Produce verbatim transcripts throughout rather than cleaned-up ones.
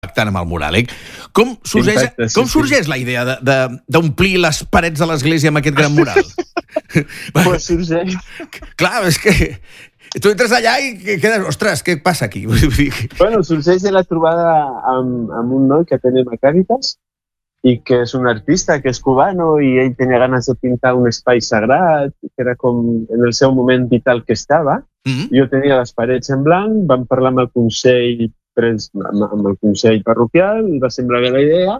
impactant amb el mural, eh? Com sorgeix, Impacte, sí, com sí. sorgeix la idea de- de- d'omplir les parets de l'església amb aquest gran mural? Pues sorgeix. Clar, és que tu entres allà i quedes, ostres, què passa aquí? Bueno, sorgeix de la trobada amb, amb un noi que tenim a Càritas i que és un artista, que és cubano, i ell tenia ganes de pintar un espai sagrat, que era com en el seu moment vital que estava. Mm. Jo tenia les parets en blanc, vam parlar amb el Consell, pres- amb amb el Consell Parroquial, li va semblar bé la idea,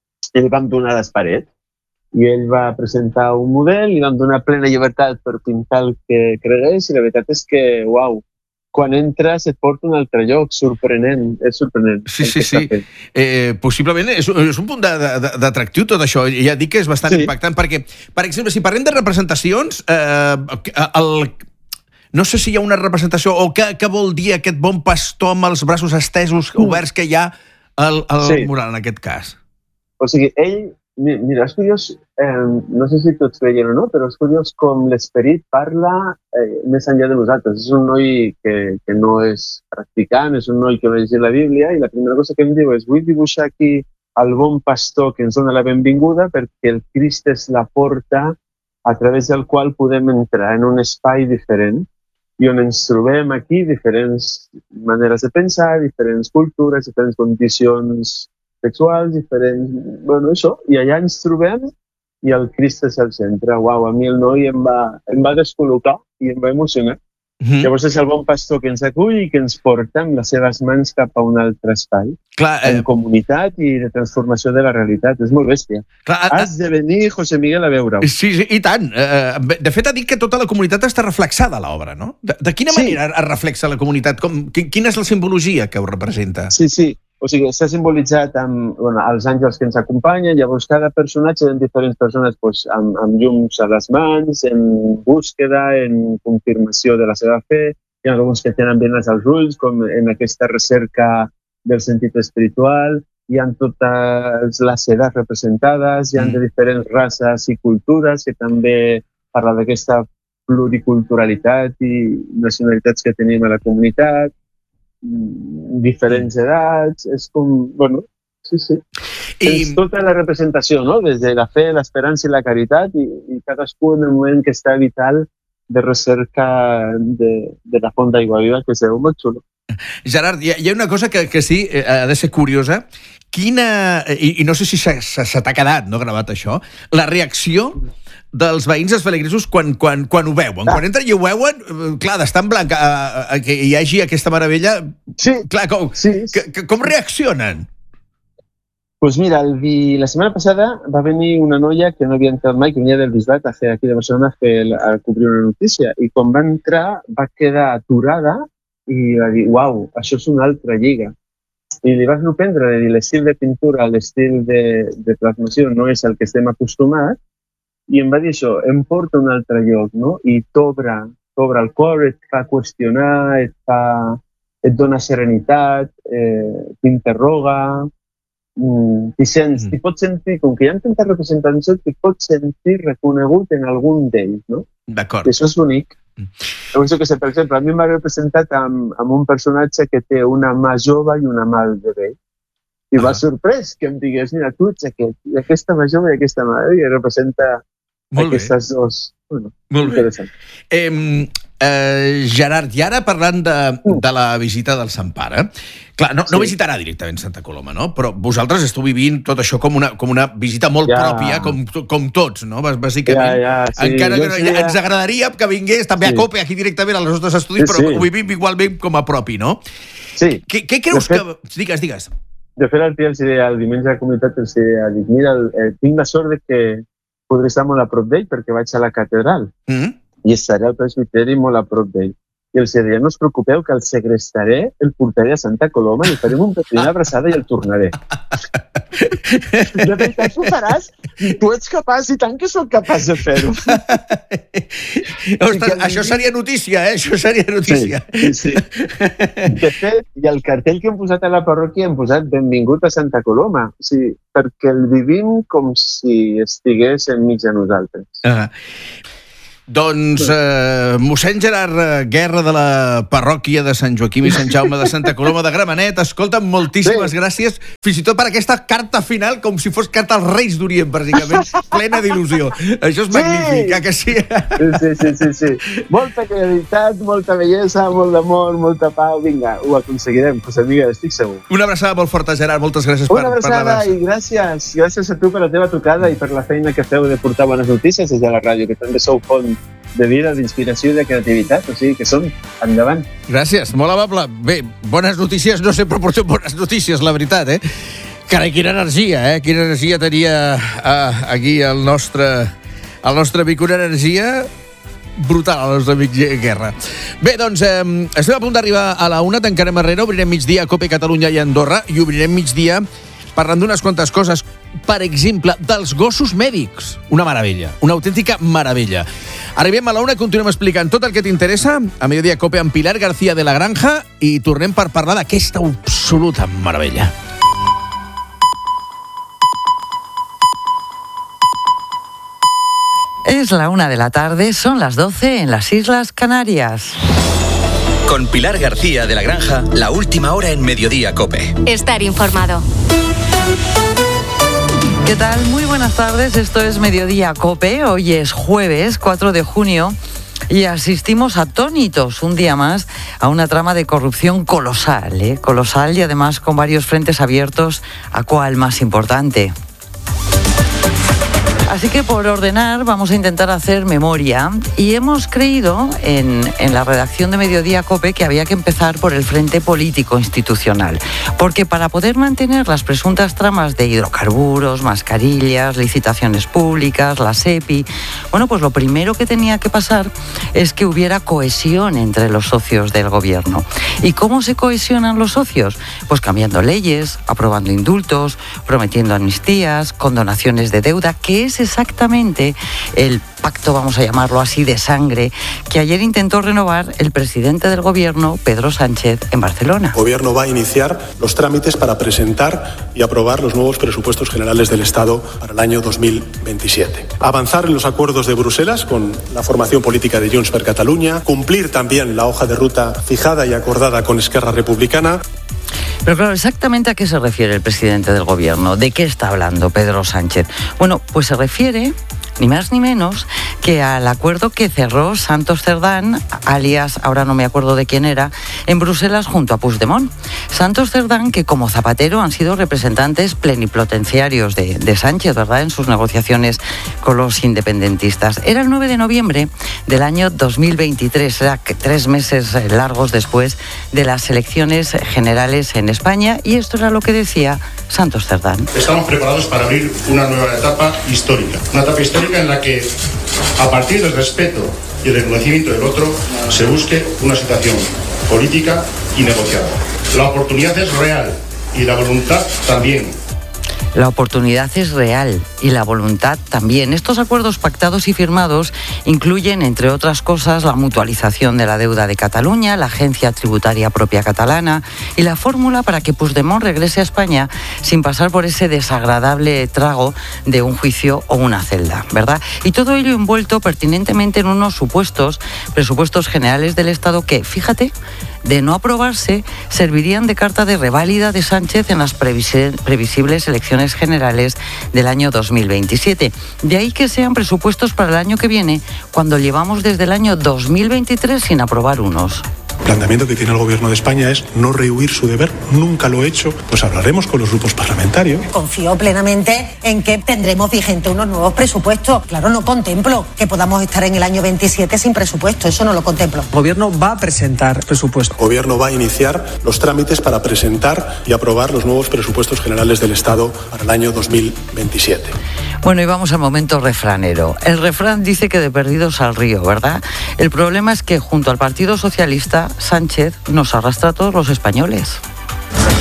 i li vam donar les parets. I ell va presentar un model, li vam donar plena llibertat per pintar el que cregués, i la veritat és que, uau, quan entres et porta a un altre lloc, sorprenent, és sorprenent. Sí, el sí, que està sí. fent. Eh, possiblement és, és un punt de- de- d'atractiu tot això. Ja dic que és bastant Sí. impactant perquè, per exemple, si parlem de representacions, eh, el, no sé si hi ha una representació o què, què vol dir aquest bon pastor amb els braços estesos, oberts que hi ha al, al Sí. mural, en aquest cas. O sigui, ell, mi- mira, és curiós, eh, no sé si tots creien o no, però és curiós com l'esperit parla eh, més enllà de nosaltres. És un noi que, que no és practicant, és un noi que va llegir la Bíblia, i la primera cosa que em diu és: vull dibuixar aquí el bon pastor que ens dona la benvinguda, perquè el Crist és la porta a través del qual podem entrar en un espai diferent i on ens trobem aquí diferents maneres de pensar, diferents cultures, diferents condicions sexuals, diferents... Bueno, això. I allà ens trobem i el Crist és al centre. Uau, a mi el noi em va, em va descol·locar i em va emocionar. Mm. Llavors és el bon pastor que ens acull i que ens porta amb les seves mans cap a un altre espai, Clar, en eh, comunitat i de transformació de la realitat. És molt bèstia. clar, a- Has de venir, José Miguel, a veure-ho. Sí, sí, i tant. Eh, De fet, ha dit que tota la comunitat està reflexada a l'obra, no? De, de quina Sí. manera es reflexa la comunitat? Com, qui- quina és la simbologia que ho representa? Sí, sí. O sigui, està simbolitzat amb bueno, els àngels que ens acompanyen. Llavors, cada personatge en diferents persones pues, amb, amb llums a les mans, en búsqueda, en confirmació de la seva fe. Hi ha alguns que tenen venes als ulls, com en aquesta recerca del sentit espiritual. Hi ha totes les edats representades, hi ha Mm. de diferents races i cultures, que també parla d'aquesta pluriculturalitat i nacionalitats que tenim a la comunitat, mm, diferents edats, és com, bueno, sí, sí. I, És tota la representació, no? Des de la fe, l'esperança i la caritat, i, i cadascú en el moment que està vital de recerca de, de la font d'aigua viva, que es veu molt xulo. Gerard, hi ha, hi ha una cosa que, que sí, eh, ha de ser curiosa. Quina, i, i no sé si se, se, se t'ha quedat, no, gravat això, la reacció dels veïns dels feligresos quan, quan, quan ho veuen. Ah. Quan entren i ho veuen, eh, clar, d'estar en blanc a, a, a, que hi hagi aquesta meravella, Sí, clar, com, sí. que, que, com reaccionen? Pues mira, el di... la setmana passada va venir una noia que no havia entrat mai, que venia del Bisbat a fer aquí de Barcelona a, fer, a cobrir una notícia, i quan va entrar va quedar aturada i va dir, uau, això és una altra lliga. I li va sorprendre de dir l'estil de pintura, l'estil de, de plasmació no és el que estem acostumats, i em va dir això, em porta a un altre lloc, no? I t'obre, t'obre el cor, et fa qüestionar, et, fa, et dona serenitat, eh, t'interroga, mm, t'hi sents, Mm. t'hi pots sentir, com que hi ha tantes representacions, t'hi pots sentir reconegut en algun d'ells, no? D'acord. I això és bonic. Mm. Llavors, jo que sé, per exemple, a mi m'ha representat amb, amb un personatge que té una mà jove i una mà al bebè. I Ah. m'ha sorprès que em digués, mira, tu ets aquest, i aquesta mà jove i aquesta mà, i representa Molt bé. aquestes dos. Bueno, Molt bé. interessant. Eh, eh, Gerard, i ara parlant de, de la visita del Sant Pare, clar, no, no Sí. visitarà directament Santa Coloma, no? Però vosaltres esteu vivint tot això com una, com una visita molt Ja. pròpia, com, com tots, no? Bàs- Bàsicament. Ja, ja, sí. Encara Jo que no, seria- ens agradaria que vingués també Sí. a Cope, aquí directament als nostres estudis, Sí, però sí. ho vivim igualment com a propi, no? Sí, Què, què creus De fet- que... Digues, digues. de fet, el dia els deia, el diumenge a la comunitat els deia, dic, mira, el, eh, tinc la sort de que podré estar molt a prop d'ell perquè vaig a la catedral Mm? i estaré al presbiteri molt a prop d'ell. I els deia, no us preocupeu que el segrestaré, el portaré a Santa Coloma, li farem un petó, una abraçada i el tornaré. De veritat ho faràs? Tu ets capaç, i tant que sóc capaç de fer-ho. Ostres, això seria notícia, eh? Això seria notícia. Sí, sí. De fet, i el cartell que hem posat a la parròquia hem posat benvingut a Santa Coloma. O sigui, perquè el vivim com si estigués enmig de nosaltres. Ah. Doncs eh, mossèn Gerard Guerra de la parròquia de Sant Joaquim i Sant Jaume de Santa Coloma de Gramenet, escolta'm, moltíssimes sí. gràcies, fins i tot per aquesta carta final, com si fos carta als Reis d'Orient, bàsicament, plena d'il·lusió. Això és magnífic, sí. que sí? Sí, sí, sí, sí. Molta creativitat, molta bellesa, molt d'amor, molta pau. Vinga, ho aconseguirem, José Miguel, estic segur. Una abraçada molt forta, Gerard, moltes gràcies per, per la abraçada. Una abraçada i gràcies, gràcies a tu per la teva trucada i per la feina que feu de portar bones notícies des de la ràdio, que també sou font de vida, d'inspiració i de creativitat, o sigui que som endavant. Gràcies, molt amable. Bé, bones notícies no sempre portem bones notícies, la veritat, eh? Carai, quina energia, eh? Quina energia tenia eh, aquí el nostre, el nostre amic, una energia brutal, el nostre amic Guerra. Bé, doncs, eh, estem a punt d'arribar a la una, tancarem Herrera, obrirem migdia a Cope Catalunya i Andorra, i obrirem migdia parlant d'unes quantes coses, per exemple, dels gossos mèdics. Una meravella, una autèntica meravella. Arribem a la una, continuem explicant tot el que t'interessa a Mediodía Cope amb Pilar García de la Granja i tornem per parlar d'aquesta absoluta meravella. Es la una de la tarde, son las doce en las Islas Canarias. Con Pilar García de la Granja, la última hora en Mediodía Cope. Estar informado. ¿Qué tal? Muy buenas tardes, esto es Mediodía Cope, hoy es jueves cuatro de junio y asistimos atónitos un día más a una trama de corrupción colosal, ¿eh? colosal y además con varios frentes abiertos, ¿a cuál más importante? Así que por ordenar vamos a intentar hacer memoria y hemos creído en, en la redacción de Mediodía Cope que había que empezar por el frente político institucional, porque para poder mantener las presuntas tramas de hidrocarburos, mascarillas, licitaciones públicas, la SEPI, bueno, pues lo primero que tenía que pasar es que hubiera cohesión entre los socios del gobierno. ¿Y cómo se cohesionan los socios? Pues cambiando leyes, aprobando indultos, prometiendo amnistías, condonaciones de deuda, que es exactamente el pacto, vamos a llamarlo así, de sangre, que ayer intentó renovar el presidente del gobierno, Pedro Sánchez, en Barcelona. El gobierno va a iniciar los trámites para presentar y aprobar los nuevos presupuestos generales del Estado para el año dos mil veintisiete. Avanzar en los acuerdos de Bruselas con la formación política de Junts per Catalunya, cumplir también la hoja de ruta fijada y acordada con Esquerra Republicana. Pero claro, ¿exactamente a qué se refiere el presidente del gobierno? ¿De qué está hablando Pedro Sánchez? Bueno, pues se refiere ni más ni menos que al acuerdo que cerró Santos Cerdán, alias, ahora no me acuerdo de quién era, en Bruselas junto a Puigdemont. Santos Cerdán, que como Zapatero han sido representantes plenipotenciarios de, de Sánchez, ¿verdad?, en sus negociaciones con los independentistas. Era el nueve de noviembre del año dos mil veintitrés, era tres meses largos después de las elecciones generales en España, y esto era lo que decía Santos Cerdán. Estamos preparados para abrir una nueva etapa histórica, una etapa histórica en la que, a partir del respeto y el reconocimiento del otro, se busque una situación política y negociada. La oportunidad es real y la voluntad también. La oportunidad es real y la voluntad también. Estos acuerdos pactados y firmados incluyen, entre otras cosas, la mutualización de la deuda de Cataluña, la agencia tributaria propia catalana y la fórmula para que Puigdemont regrese a España sin pasar por ese desagradable trago de un juicio o una celda, ¿verdad? Y todo ello envuelto pertinentemente en unos supuestos presupuestos generales del Estado que, fíjate, de no aprobarse, servirían de carta de reválida de Sánchez en las previsibles elecciones generales del año dos mil veintisiete. De ahí que sean presupuestos para el año que viene, cuando llevamos desde el año dos mil veintitrés sin aprobar unos. El planteamiento que tiene el Gobierno de España es no rehuir su deber, nunca lo he hecho, pues hablaremos con los grupos parlamentarios. Confío plenamente en que tendremos vigente unos nuevos presupuestos. Claro, no contemplo que podamos estar en el año veintisiete sin presupuesto, eso no lo contemplo. El Gobierno va a presentar presupuesto. El Gobierno va a iniciar los trámites para presentar y aprobar los nuevos presupuestos generales del Estado para el año dos mil veintisiete. Bueno, y vamos al momento refranero. El refrán dice que de perdidos al río, ¿verdad? El problema es que junto al Partido Socialista, Sánchez nos arrastra a todos los españoles.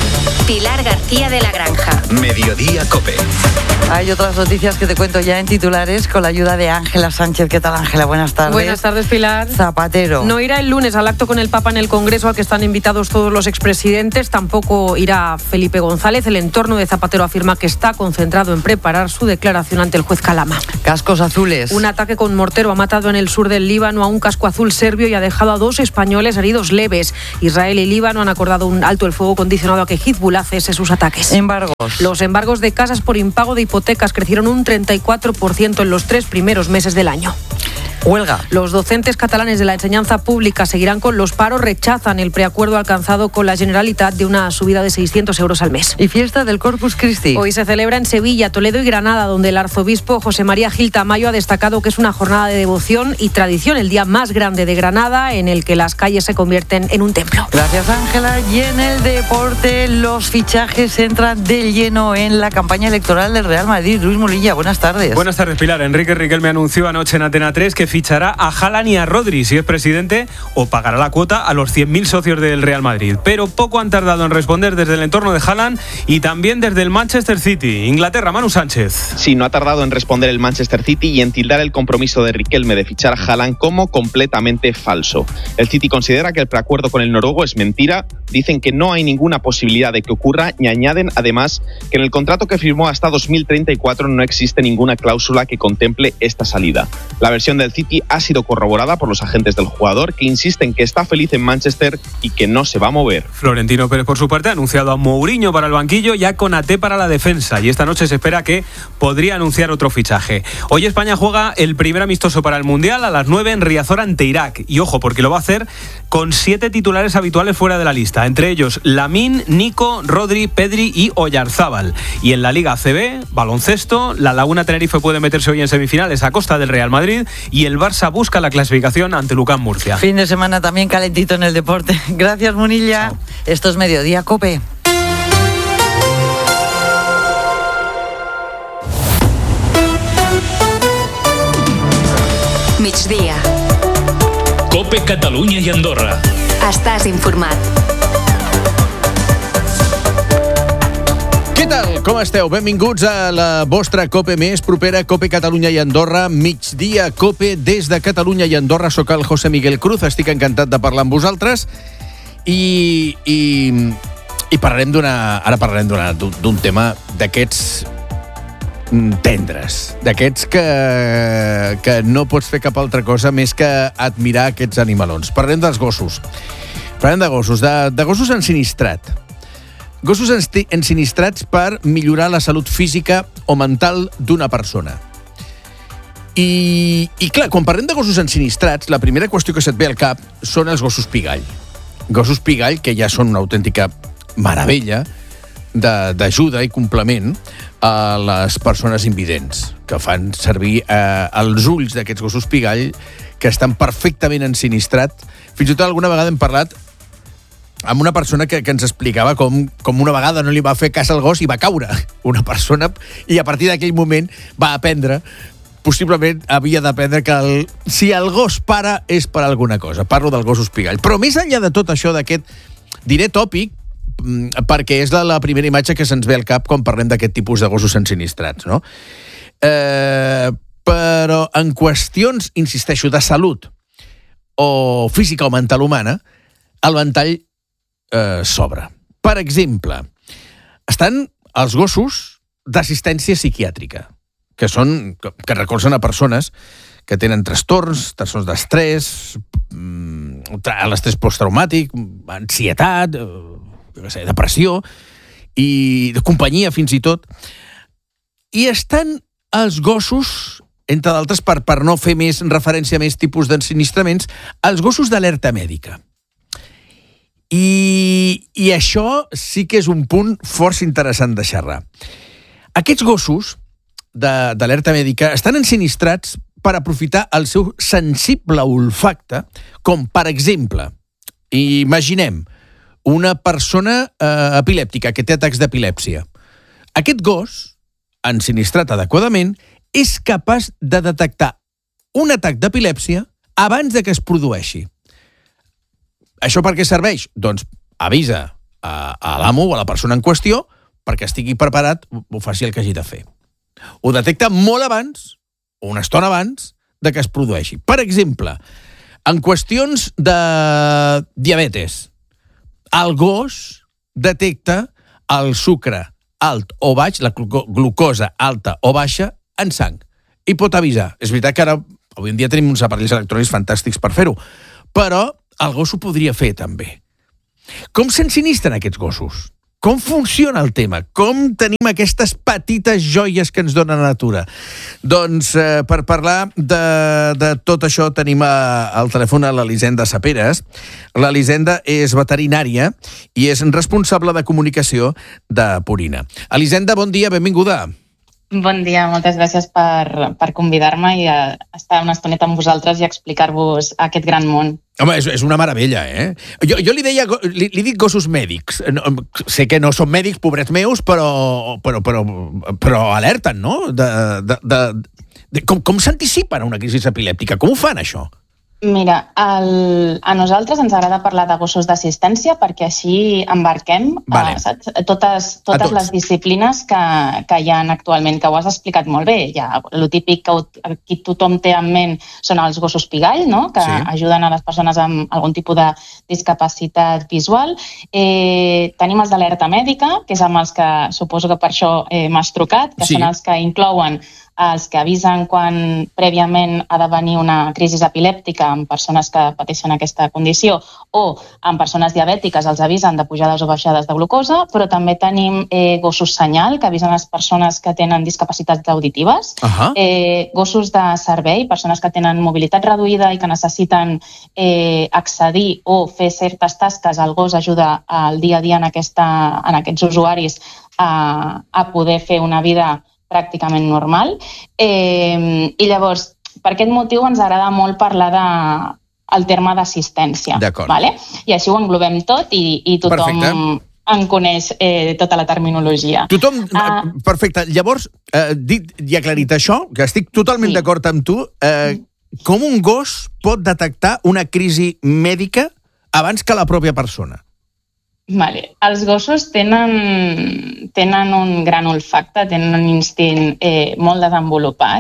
Pilar García de la Granja. Mediodía Cope. Hay otras noticias que te cuento ya en titulares con la ayuda de Ángela Sánchez. ¿Qué tal, Ángela? Buenas tardes. Buenas tardes, Pilar. Zapatero. No irá el lunes al acto con el Papa en el Congreso al que están invitados todos los expresidentes. Tampoco irá Felipe González. El entorno de Zapatero afirma que está concentrado en preparar su declaración ante el juez Calama. Cascos azules. Un ataque con mortero ha matado en el sur del Líbano a un casco azul serbio y ha dejado a dos españoles heridos leves. Israel y Líbano han acordado un alto el fuego condicionado a que Hezbollah cese sus ataques. Embargos. Los embargos de casas por impago de hipotecas crecieron un treinta y cuatro por ciento en los tres primeros meses del año. Huelga. Los docentes catalanes de la enseñanza pública seguirán con los paros, rechazan el preacuerdo alcanzado con la Generalitat de una subida de seiscientos euros al mes. Y fiesta del Corpus Christi. Hoy se celebra en Sevilla, Toledo y Granada, donde el arzobispo José María Gil Tamayo ha destacado que es una jornada de devoción y tradición, el día más grande de Granada, en el que las calles se convierten en un templo. Gracias, Ángela. Y en el deporte, los fichajes entran de lleno en la campaña electoral del Real Madrid. Luis Molilla, buenas tardes. Buenas tardes, Pilar. Enrique Riquelme anunció anoche en Antena tres que fichará a Haaland y a Rodri si es presidente, o pagará la cuota a los cien mil socios del Real Madrid. Pero poco han tardado en responder desde el entorno de Haaland y también desde el Manchester City. Inglaterra, Manu Sánchez. Sí, no ha tardado en responder el Manchester City y en tildar el compromiso de Riquelme de fichar a Haaland como completamente falso. El City considera que el preacuerdo con el noruego es mentira, dicen que no hay ninguna posibilidad de que ocurra y añaden además que en el contrato que firmó hasta dos mil treinta y cuatro no existe ninguna cláusula que contemple esta salida. La versión del City ha sido corroborada por los agentes del jugador, que insisten que está feliz en Manchester y que no se va a mover. Florentino Pérez, por su parte, ha anunciado a Mourinho para el banquillo y a Konaté para la defensa, y esta noche se espera que podría anunciar otro fichaje. Hoy España juega el primer amistoso para el Mundial a las nueve en Riazor ante Irak, y ojo, porque lo va a hacer con siete titulares habituales fuera de la lista, entre ellos Lamine, Nico, Rodri, Pedri y Oyarzábal. Y en la Liga A C B, baloncesto, la Laguna Tenerife puede meterse hoy en semifinales a costa del Real Madrid y el Barça busca la clasificación ante Lucán Murcia. Fin de semana también calentito en el deporte. Gracias, Munilla. Chao. Esto es Mediodía Cope. Migdia. Cope Catalunya i Andorra. Estàs informat. Què tal? Com esteu? Benvinguts a la vostra Cope més propera, Cope Catalunya i Andorra, migdia Cope des de Catalunya i Andorra. Soc el José Miguel Cruz, estic encantat de parlar amb vosaltres i, i, i parlarem d'una, ara parlarem d'una, d'un tema d'aquests tendres, d'aquests que, que no pots fer cap altra cosa més que admirar aquests animalons. Parlarem dels gossos. Parlarem de gossos, de, de gossos ensinistrat. Gossos ensinistrats per millorar la salut física o mental d'una persona. I, i clar, quan parlem de gossos ensinistrats, la primera qüestió que se't ve al cap són els gossos pigall. Gossos pigall que ja són una autèntica meravella d'ajuda i complement a les persones invidents, que fan servir eh, els ulls d'aquests gossos pigall que estan perfectament ensinistrats. Fins i tot alguna vegada hem parlat amb una persona que, que ens explicava com, com una vegada no li va fer cas al gos i va caure una persona, i a partir d'aquell moment va aprendre, possiblement havia d'aprendre que el, si el gos para és per alguna cosa. Parlo del gossos pigall. Però més enllà de tot això, d'aquest, diré tòpic, perquè és la, la primera imatge que se'ns ve al cap quan parlem d'aquest tipus de gossos ensinistrats, no? Eh, però en qüestions, insisteixo, de salut o física o mental humana, el ventall Eh, s'obre. Per exemple, estan els gossos d'assistència psiquiàtrica, que són que recolzen a persones que tenen trastorns, trastorns d'estrès, l'estrès posttraumàtic, ansietat, jo què sé, depressió, i de companyia fins i tot. I estan els gossos, entre d'altres, per, per no fer més referència a més tipus d'ensinistraments, els gossos d'alerta mèdica. I, i això sí que és un punt força interessant de xerrar. Aquests gossos d'alerta mèdica estan ensinistrats per aprofitar el seu sensible olfacte, com, per exemple, imaginem una persona eh, epilèptica que té atacs d'epilèpsia. Aquest gos, ensinistrat adequadament, és capaç de detectar un atac d'epilèpsia abans de que es produeixi. Això per què serveix? Doncs avisa a, a l'amo o a la persona en qüestió perquè estigui preparat, ho faci el que hagi de fer. Ho detecta molt abans, o una estona abans, de que es produeixi. Per exemple, en qüestions de diabetes, el gos detecta el sucre alt o baix, la glucosa alta o baixa en sang, i pot avisar. És veritat que ara, avui en dia, tenim uns aparells electrònics fantàstics per fer-ho, però el gos ho podria fer també. Com s'ensinisten aquests gossos? Com funciona el tema? Com tenim aquestes petites joies que ens dona la natura? Doncs eh, per parlar de, de tot això tenim a, al telèfon a l'Elisenda Saperes. L'Elisenda és veterinària i és responsable de comunicació de Purina. Elisenda, bon dia, benvinguda. Bon dia, moltes gràcies per, per convidar-me i a estar una estoneta amb vosaltres i explicar-vos aquest gran món. Home, és, és una meravella, eh? Jo, jo li deia, li, li dic gossos mèdics. No, sé que no són mèdics, pobrets meus, però, però, però, però alerten, no? De, de, de, de, com com s'anticipen a una crisi epilèptica? Com ho fan, això? Mira, el, a nosaltres ens agrada parlar de gossos d'assistència perquè així embarquem vale. a, saps? totes, totes les disciplines que, que hi ha actualment, que ho has explicat molt bé. Ja, el típic que aquí tothom té en ment són els gossos pigall, no? Que sí. ajuden a les persones amb algun tipus de discapacitat visual. Eh, tenim els d'alerta mèdica, que és amb els que suposo que per això eh, m'has trucat, que sí. són els que inclouen els que avisen quan prèviament ha de venir una crisi epilèptica en persones que pateixen aquesta condició o en persones diabètiques els avisen de pujades o baixades de glucosa, però també tenim eh, gossos senyal que avisen les persones que tenen discapacitats auditives, uh-huh. eh, gossos de servei, persones que tenen mobilitat reduïda i que necessiten eh, accedir o fer certes tasques, el gos ajuda al dia a dia en, aquesta, en aquests usuaris a, a poder fer una vida pràcticament normal. Eh, I llavors, per aquest motiu ens agrada molt parlar de, el terme d'assistència. Vale? I així ho englobem tot i, i tothom Perfecte. en coneix eh, tota la terminologia. Tothom, uh, perfecte. Llavors, eh, dit i aclarit això, que estic totalment sí. d'acord amb tu, eh, com un gos pot detectar una crisi mèdica abans que la pròpia persona? Vale. Els gossos tenen, tenen un gran olfacte, tenen un instint eh, molt desenvolupat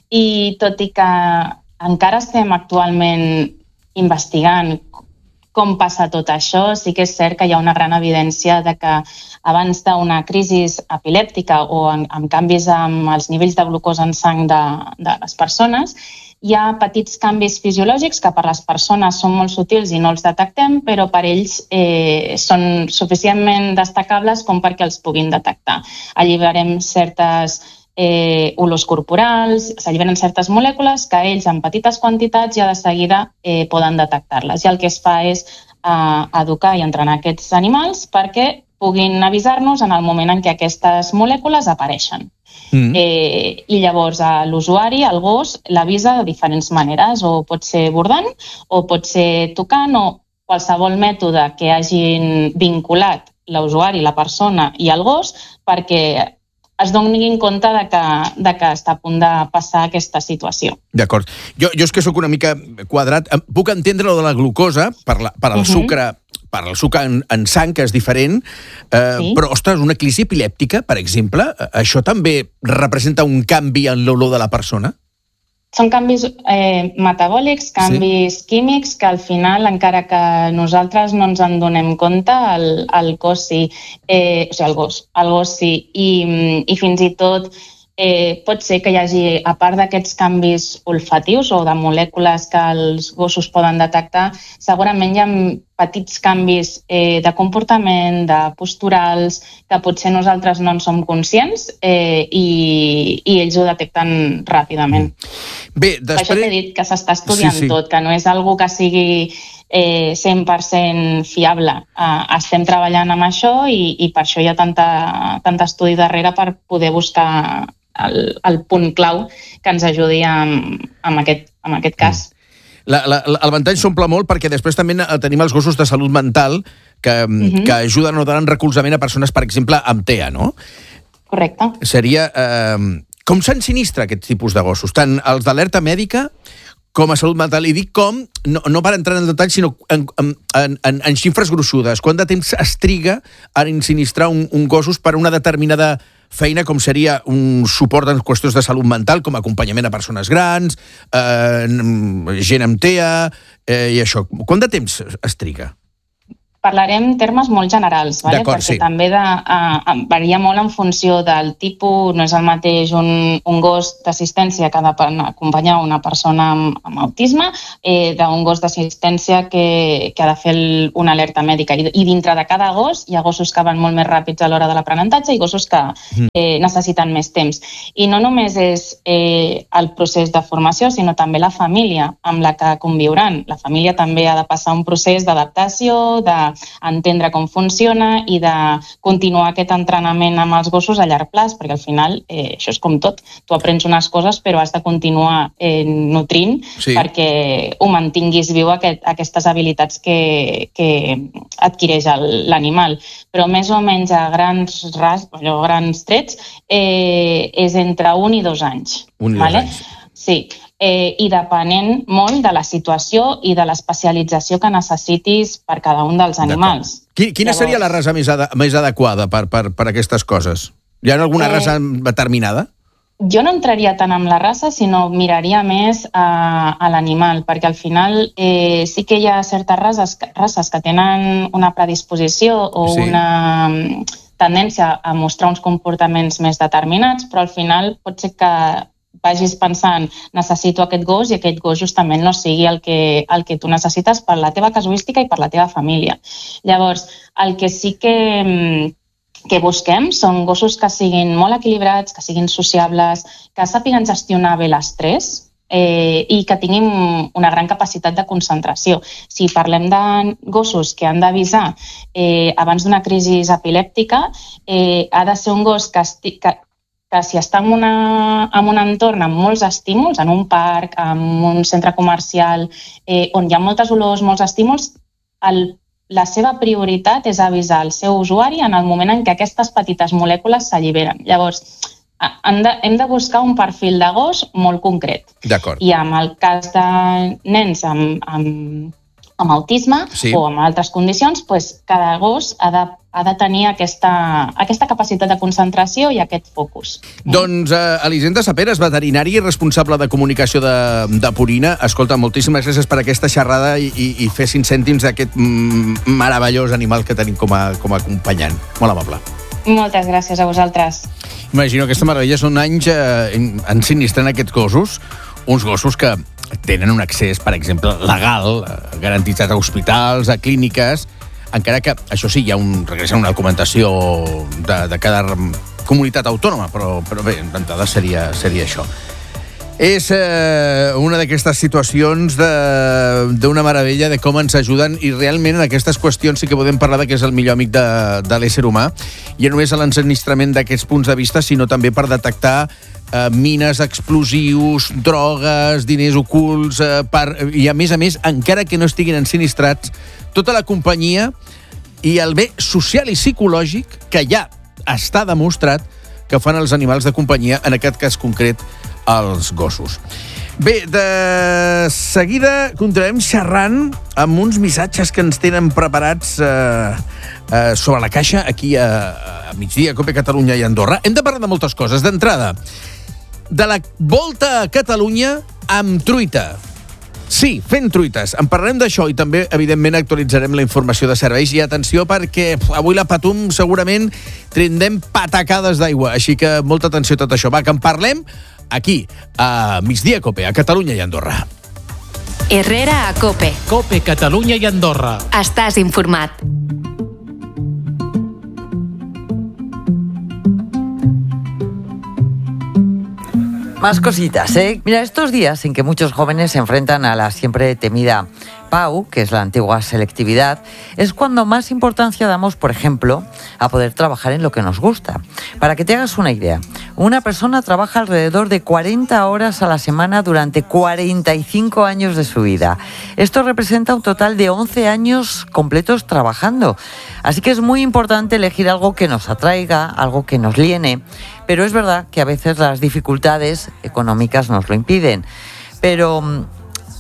i tot i que encara estem actualment investigant com passa tot això, sí que és cert que hi ha una gran evidència de que abans d'una crisi epilèptica o en, en canvis amb els nivells de glucosa en sang de, de les persones, hi ha petits canvis fisiològics que per les persones són molt sutils i no els detectem, però per ells eh, són suficientment destacables com perquè els puguin detectar. Alliberem certes eh, olors corporals, s'alliberen certes molècules que ells en petites quantitats ja de seguida eh, poden detectar-les. I el que es fa és eh, educar i entrenar aquests animals perquè puguin avisar-nos en el moment en què aquestes molècules apareixen. Mm. Eh, I llavors l'usuari, el gos, l'avisa de diferents maneres, o pot ser bordant, o pot ser tocant, o qualsevol mètode que hagin vinculat l'usuari, la persona i el gos perquè es donin compte de que, de que està a punt de passar aquesta situació. D'acord. Jo, jo és que sóc una mica quadrat. Puc entendre lo de la glucosa per, la, per el uh-huh. sucre per el sucre en, en sang, que és diferent, eh, sí. però, ostres, una crisi epilèptica, per exemple, això també representa un canvi en l'olor de la persona? Són canvis eh, metabòlics, canvis sí. químics, que al final, encara que nosaltres no ens en donem compte, el, el cos sí, eh, o sigui, el gos, el gos sí, i, i fins i tot eh, pot ser que hi hagi, a part d'aquests canvis olfatius o de molècules que els gossos poden detectar, segurament hi ha petits canvis eh, de comportament, de posturals, que potser nosaltres no en som conscients eh, i, i ells ho detecten ràpidament. Bé, després... Per això t'he dit que s'està estudiant sí, sí. tot, que no és algo que sigui eh, cent per cent fiable. Uh, estem treballant amb això i, i per això hi ha tanta, tant estudi darrere per poder buscar el, el punt clau que ens ajudi amb, amb, aquest, amb aquest cas. La, la, el ventall s'omple molt perquè després també tenim els gossos de salut mental que, uh-huh. que ajuden o donen recolzament a persones, per exemple, amb T E A, no? Correcte. Seria... Eh, com s'ensinistra aquest tipus de gossos? Tant els d'alerta mèdica com a salut mental. I dic com, no, no per entrar en el detall, sinó en, en, en, en xifres gruixudes. Quant de temps es triga a ensinistrar un, un gossos per una determinada feina, com seria un suport en qüestions de salut mental, com acompanyament a persones grans, eh, gent amb T E A, eh, i això. Quant de temps es triga? Parlarem en termes molt generals, vale? Perquè sí. també de, uh, varia molt en funció del tipus, no és el mateix un, un gos d'assistència que ha d'acompanyar una persona amb, amb autisme, eh, d'un gos d'assistència que, que ha de fer el, una alerta mèdica. I, I dintre de cada gos hi ha gossos que van molt més ràpids a l'hora de l'aprenentatge i gossos que eh, necessiten més temps. I no només és eh, el procés de formació, sinó també la família amb la que conviuran. La família també ha de passar un procés d'adaptació, de entendre com funciona i de continuar aquest entrenament amb els gossos a llarg plaç, perquè al final eh, això és com tot. Tu aprens unes coses però has de continuar eh, nutrint sí. perquè ho mantinguis viu aquest, aquestes habilitats que, que adquireix l'animal. Però més o menys a grans, ras, allò, grans trets eh, és entre un i dos anys. Un i dos vale? anys. Sí. Eh, i depenent molt de la situació i de l'especialització que necessitis per cada un dels animals. Quina Llavors, seria la raça més, ad més adequada per, per, per aquestes coses? Hi ha alguna eh, raça determinada? Jo no entraria tant amb la raça, sinó miraria més a, a l'animal, perquè al final eh, sí que hi ha certes races, races que tenen una predisposició o sí. una tendència a mostrar uns comportaments més determinats, però al final pot ser que vagis pensant, necessito aquest gos i aquest gos justament no sigui el que, el que tu necessites per la teva casuística i per la teva família. Llavors, el que sí que, que busquem són gossos que siguin molt equilibrats, que siguin sociables, que sàpiguen gestionar bé l'estrès eh, i que tinguin una gran capacitat de concentració. Si parlem de gossos que han d'avisar eh, abans d'una crisi epilèptica, eh, ha de ser un gos que, esti que que si està en, una, en un entorn amb molts estímuls, en un parc, en un centre comercial, eh, on hi ha moltes olors, molts estímuls, el, la seva prioritat és avisar el seu usuari en el moment en què aquestes petites molècules s'alliberen. Llavors, hem de, hem de buscar un perfil de gos molt concret. D'acord. I en el cas de nens amb, amb, amb autisme sí. o amb altres condicions, doncs cada gos ha de ha de tenir aquesta, aquesta capacitat de concentració i aquest focus. Doncs uh, Elisenda Saperas, veterinari i responsable de comunicació de, de Purina. Escolta, moltíssimes gràcies per aquesta xerrada i, i, i fer cinc cèntims d'aquest mm, meravellós animal que tenim com a, com a acompanyant. Molt amable. Moltes gràcies a vosaltres. Imagino aquesta meravella. Són anys eh, ensinistrant aquests gossos, uns gossos que tenen un accés, per exemple, legal, garantitzat a hospitals, a clíniques, encara que, això sí, hi ha un, regressa una documentació de, de cada comunitat autònoma, però, però bé, d'entrada seria, seria això. És eh, una d'aquestes situacions d'una meravella de com ens ajuden i realment en aquestes qüestions sí que podem parlar de que és el millor amic de, de l'ésser humà i no només a l'ensinistrament d'aquests punts de vista, sinó també per detectar eh, mines, explosius, drogues, diners ocults, eh, per, i a més a més, encara que no estiguin ensinistrats, tota la companyia i el bé social i psicològic que ja està demostrat que fan els animals de companyia, en aquest cas concret, els gossos. Bé, de seguida continuem xerrant amb uns missatges que ens tenen preparats eh, eh, sobre la caixa aquí a, a migdia, a Cope Catalunya i Andorra. Hem de parlar de moltes coses. D'entrada, de la Volta a Catalunya amb truita. Sí, fent truites. En parlarem d'això i també, evidentment, actualitzarem la informació de serveis. I atenció perquè avui la Patum segurament tindrem patacades d'aigua. Així que molta atenció a tot això. Va, que en parlem aquí, a Migdia Cope, a Catalunya i Andorra. Herrera a Cope. Cope Catalunya i Andorra. Estàs informat. Más cositas, ¿eh? Mira, estos días en que muchos jóvenes se enfrentan a la siempre temida P A U, que es la antigua selectividad, es cuando más importancia damos, por ejemplo, a poder trabajar en lo que nos gusta. Para que te hagas una idea, una persona trabaja alrededor de cuarenta horas a la semana durante cuarenta y cinco años de su vida. Esto representa un total de once años completos trabajando. Así que es muy importante elegir algo que nos atraiga, algo que nos llene. Pero es verdad que a veces las dificultades económicas nos lo impiden. Pero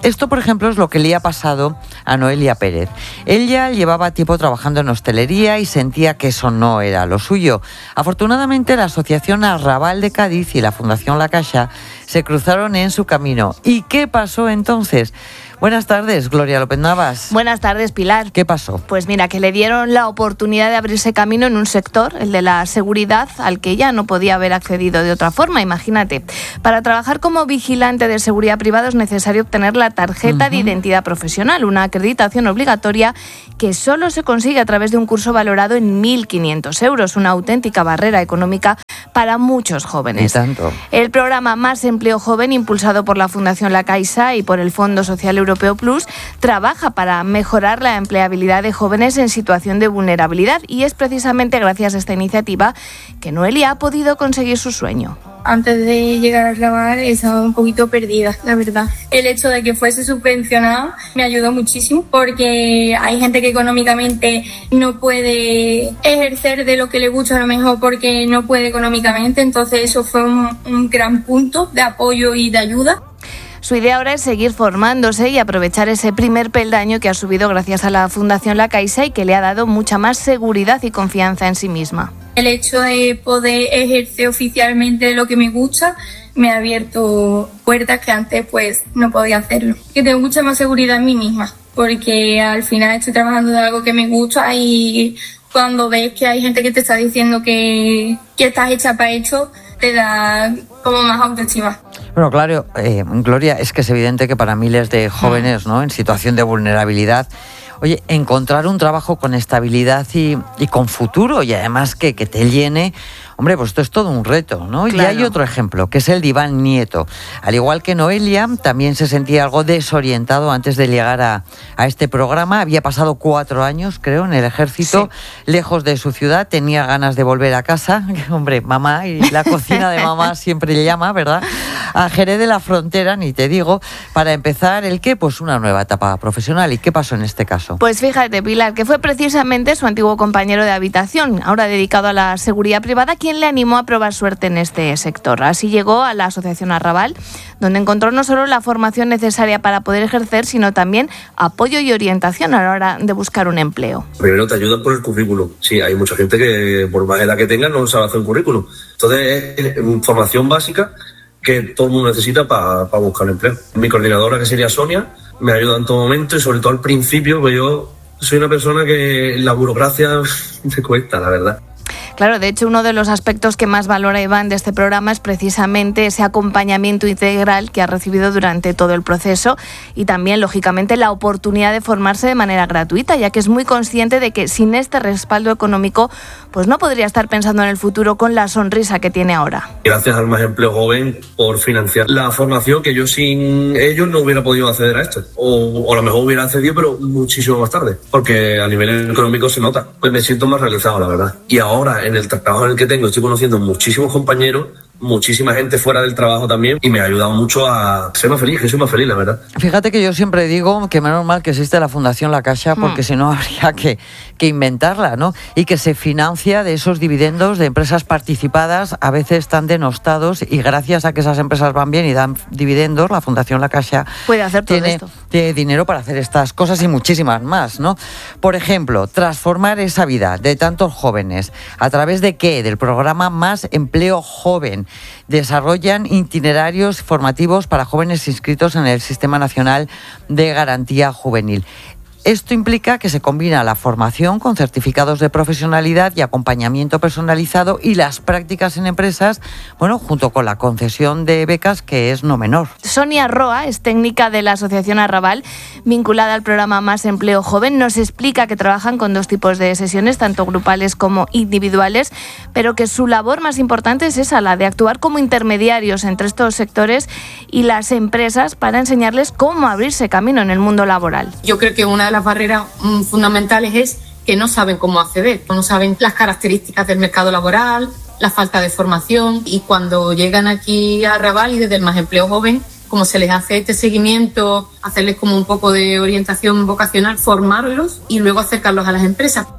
Esto, por ejemplo, es lo que le ha pasado a Noelia Pérez. Ella llevaba tiempo trabajando en hostelería y sentía que eso no era lo suyo. Afortunadamente, la Asociación Arrabal de Cádiz y la Fundación La Caixa se cruzaron en su camino. ¿Y qué pasó entonces? Buenas tardes, Gloria López Navas. Buenas tardes, Pilar. ¿Qué pasó? Pues mira, que le dieron la oportunidad de abrirse camino en un sector, el de la seguridad, al que ella no podía haber accedido de otra forma, imagínate. Para trabajar como vigilante de seguridad privada es necesario obtener la tarjeta uh-huh. de identidad profesional, una acreditación obligatoria que solo se consigue a través de un curso valorado en mil quinientos euros, una auténtica barrera económica para muchos jóvenes. ¿Y tanto? El programa Más Empleo Joven, impulsado por la Fundación La Caixa y por el Fondo Social Europeo Plus, trabaja para mejorar la empleabilidad de jóvenes en situación de vulnerabilidad, y es precisamente gracias a esta iniciativa que Noelia ha podido conseguir su sueño. Antes de llegar a trabajar estaba un poquito perdida, la verdad. El hecho de que fuese subvencionado me ayudó muchísimo, porque hay gente que económicamente no puede ejercer de lo que le gusta, a lo mejor porque no puede económicamente, entonces eso fue un, un gran punto de apoyo y de ayuda. Su idea ahora es seguir formándose y aprovechar ese primer peldaño que ha subido gracias a la Fundación La Caixa y que le ha dado mucha más seguridad y confianza en sí misma. El hecho de poder ejercer oficialmente lo que me gusta me ha abierto puertas que antes pues no podía hacerlo. Que tengo mucha más seguridad en mí misma, porque al final estoy trabajando de algo que me gusta, y cuando ves que hay gente que te está diciendo que, que estás hecha para esto, te da como más autoestima. Bueno, claro, eh, Gloria, es que es evidente que para miles de jóvenes, ¿no?, en situación de vulnerabilidad, oye, encontrar un trabajo con estabilidad y, y con futuro, y además que, que te llene, hombre, pues esto es todo un reto, ¿no? Claro. Y hay otro ejemplo, que es el de Iván Nieto. Al igual que Noelia, también se sentía algo desorientado antes de llegar a, a este programa. Había pasado cuatro años, creo, en el ejército, sí. lejos de su ciudad, tenía ganas de volver a casa. Hombre, mamá, y la cocina de mamá siempre le llama, ¿verdad? A Jerez de la Frontera, ni te digo. Para empezar, ¿el qué? Pues una nueva etapa profesional. ¿Y qué pasó en este caso? Pues fíjate, Pilar, que fue precisamente su antiguo compañero de habitación, ahora dedicado a la seguridad privada, quien le animó a probar suerte en este sector. Así llegó a la Asociación Arrabal, donde encontró no solo la formación necesaria para poder ejercer, sino también apoyo y orientación a la hora de buscar un empleo. Primero te ayudan por el currículum. Sí, hay mucha gente que por más edad que tenga no sabe hacer un currículum. Entonces es información básica que todo el mundo necesita para pa buscar empleo. Mi coordinadora, que sería Sonia, me ayuda en todo momento, y sobre todo al principio, que yo soy una persona que la burocracia me cuesta, la verdad. Claro, de hecho, uno de los aspectos que más valora Iván de este programa es precisamente ese acompañamiento integral que ha recibido durante todo el proceso, y también, lógicamente, la oportunidad de formarse de manera gratuita, ya que es muy consciente de que sin este respaldo económico pues no podría estar pensando en el futuro con la sonrisa que tiene ahora. Gracias al Más Empleo Joven por financiar la formación, que yo sin ellos no hubiera podido acceder a esto. O, o a lo mejor hubiera accedido, pero muchísimo más tarde, porque a nivel económico se nota. Pues me siento más realizado, la verdad. Y ahora, en el trabajo en el que tengo, estoy conociendo muchísimos compañeros, muchísima gente fuera del trabajo también, y me ha ayudado mucho a ser más feliz, que soy más feliz, la verdad. Fíjate que yo siempre digo que menos mal que existe la Fundación La Caixa, porque mm. si no habría que, que inventarla, ¿no? Y que se financia de esos dividendos de empresas participadas, a veces tan denostados, y gracias a que esas empresas van bien y dan dividendos, la Fundación La Caixa puede hacer todo tiene, esto. tiene dinero para hacer estas cosas y muchísimas más, ¿no? Por ejemplo, transformar esa vida de tantos jóvenes, ¿a través de qué? Del programa Más Empleo Joven. Desarrollan itinerarios formativos para jóvenes inscritos en el Sistema Nacional de Garantía Juvenil. Esto implica que se combina la formación con certificados de profesionalidad y acompañamiento personalizado, y las prácticas en empresas, bueno, junto con la concesión de becas, que es no menor. Sonia Roa es técnica de la Asociación Arrabal, vinculada al programa Más Empleo Joven. Nos explica que trabajan con dos tipos de sesiones, tanto grupales como individuales, pero que su labor más importante es esa, la de actuar como intermediarios entre estos sectores y las empresas para enseñarles cómo abrirse camino en el mundo laboral. Yo creo que una de las barreras mm, fundamentales es que no saben cómo acceder, no saben las características del mercado laboral, la falta de formación, y cuando llegan aquí a Arrabal y desde el Más Empleo Joven, como se les hace este seguimiento, hacerles como un poco de orientación vocacional, formarlos y luego acercarlos a las empresas.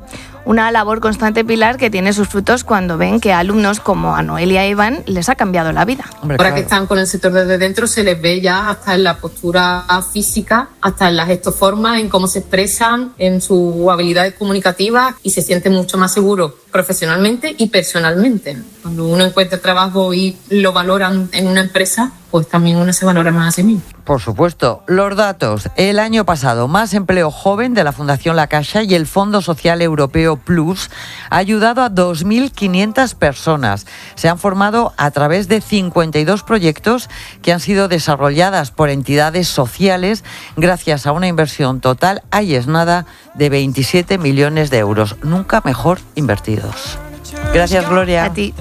Una labor constante, Pilar, que tiene sus frutos cuando ven que a alumnos como a Noelia e Iván les ha cambiado la vida. Hombre, Ahora claro. que están con el sector desde dentro, se les ve ya hasta en la postura física, hasta en las gestoformas, en cómo se expresan, en sus habilidades comunicativas, y se sienten mucho más seguros profesionalmente y personalmente. Cuando uno encuentra trabajo y lo valoran en una empresa, pues también uno se valora más a sí mismo. Por supuesto. Los datos. El año pasado, Más Empleo Joven de la Fundación La Caixa y el Fondo Social Europeo Plus ha ayudado a dos mil quinientas personas. Se han formado a través de cincuenta y dos proyectos que han sido desarrolladas por entidades sociales gracias a una inversión total, ahí es nada, de veintisiete millones de euros. Nunca mejor invertidos. Gracias, Gloria. A ti.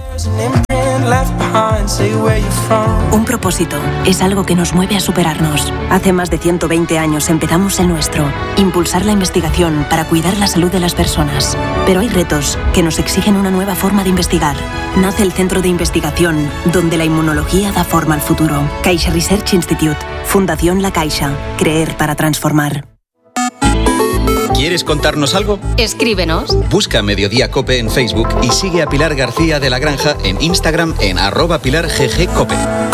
Un propósito es algo que nos mueve a superarnos. Hace más de ciento veinte años empezamos el nuestro, impulsar la investigación para cuidar la salud de las personas. Pero hay retos que nos exigen una nueva forma de investigar. Nace el Centro de Investigación, donde la inmunología da forma al futuro. Caixa Research Institute, Fundación La Caixa. Creer para transformar. ¿Quieres contarnos algo? Escríbenos. Busca Mediodía Cope en Facebook y sigue a Pilar García de la Granja en Instagram en arroba Pilar G G Cope.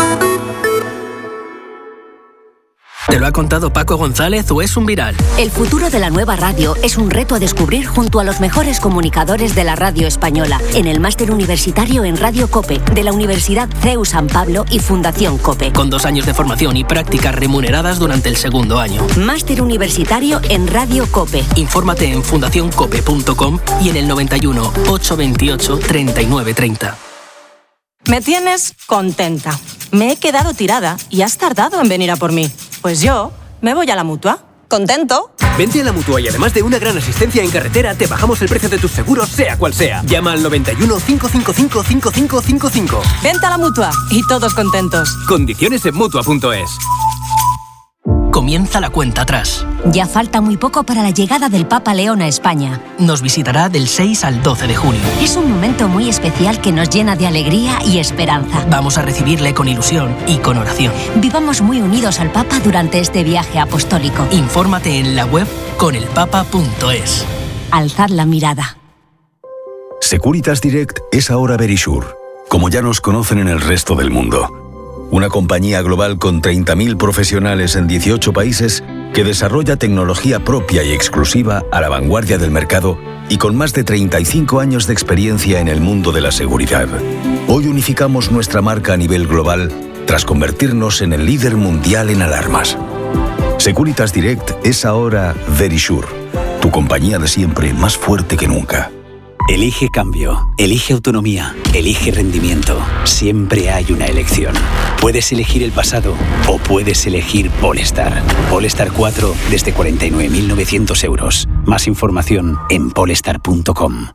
¿Te lo ha contado Paco González o es un viral? El futuro de la nueva radio es un reto a descubrir junto a los mejores comunicadores de la radio española en el Máster Universitario en Radio Cope de la Universidad C E U San Pablo y Fundación Cope. Con dos años de formación y prácticas remuneradas durante el segundo año. Máster Universitario en Radio Cope. Infórmate en fundación cope punto com y en el noventa y uno, ochocientos veintiocho, treinta y nueve treinta. Me tienes contenta. Me he quedado tirada y has tardado en venir a por mí. Pues yo me voy a la Mutua. ¿Contento? Vente a la Mutua y además de una gran asistencia en carretera, te bajamos el precio de tus seguros, sea cual sea. Llama al noventa y uno, cinco cinco cinco, cinco cinco cinco cinco. Vente a la Mutua y todos contentos. Condiciones en Mutua punto es. Comienza la cuenta atrás. Ya falta muy poco para la llegada del Papa León a España. Nos visitará del seis al doce de junio. Es un momento muy especial que nos llena de alegría y esperanza. Vamos a recibirle con ilusión y con oración. Vivamos muy unidos al Papa durante este viaje apostólico. Infórmate en la web con el papa punto es. Alzad la mirada. Securitas Direct es ahora Verisure, como ya nos conocen en el resto del mundo. Una compañía global con treinta mil profesionales en dieciocho países que desarrolla tecnología propia y exclusiva a la vanguardia del mercado y con más de treinta y cinco años de experiencia en el mundo de la seguridad. Hoy unificamos nuestra marca a nivel global tras convertirnos en el líder mundial en alarmas. Securitas Direct es ahora Verisure, tu compañía de siempre más fuerte que nunca. Elige cambio, elige autonomía, elige rendimiento. Siempre hay una elección. Puedes elegir el pasado o puedes elegir Polestar. Polestar cuatro desde cuarenta y nueve mil novecientos euros. Más información en polestar punto com.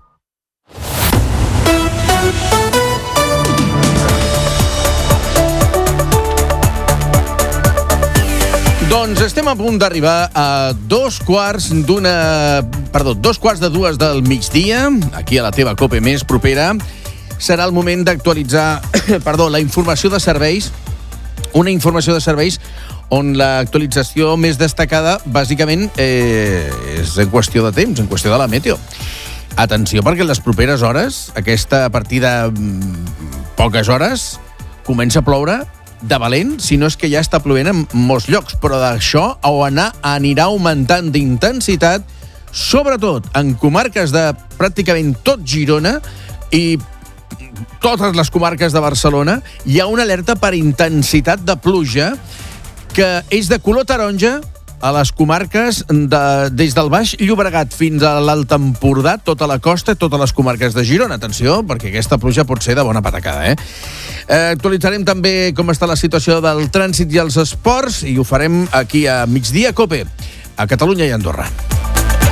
Doncs estem a punt d'arribar a dos quarts d'una... Perdó, dos quarts de dues del migdia, aquí a la teva Cope més propera. Serà el moment d'actualitzar perdó, la informació de serveis, una informació de serveis on l'actualització més destacada, bàsicament, eh, és en qüestió de temps, en qüestió de la meteo. Atenció, perquè en les properes hores, aquesta a partir de mm, poques hores, comença a ploure de valent, si no és que ja està plovent en molts llocs, però d'això o anar anirà augmentant d'intensitat, sobretot en comarques de pràcticament tot Girona i totes les comarques de Barcelona. Hi ha una alerta per intensitat de pluja que és de color taronja a les comarques de, des del Baix Llobregat fins a l'Alt Empordà, tota la costa, totes les comarques de Girona. Atenció, perquè aquesta pluja pot ser de bona patacada, eh? eh actualitzarem també com està la situació del trànsit i els esports i ho farem aquí a Migdia Cope, a Catalunya i Andorra.